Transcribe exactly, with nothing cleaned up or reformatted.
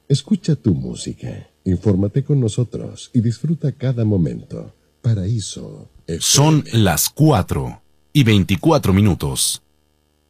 Escucha tu música, infórmate con nosotros y disfruta cada momento. Paraíso F M. Son las cuatro y veinticuatro minutos.